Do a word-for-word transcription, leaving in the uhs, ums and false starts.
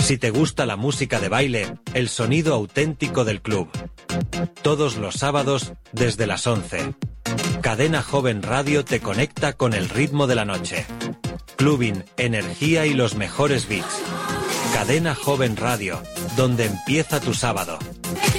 Si te gusta la música de baile, el sonido auténtico del club. Todos los sábados desde las once. Cadena Joven Radio te conecta con el ritmo de la noche. Clubbing, energía y los mejores beats. Cadena Joven Radio, donde empieza tu sábado.